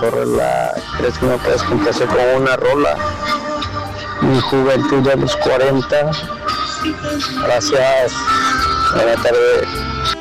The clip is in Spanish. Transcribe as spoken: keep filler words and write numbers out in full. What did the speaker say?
Torrela, ¿crees que me puedes complacer con una rola? Mi juventud de los cuarenta. Gracias. Buenas tardes.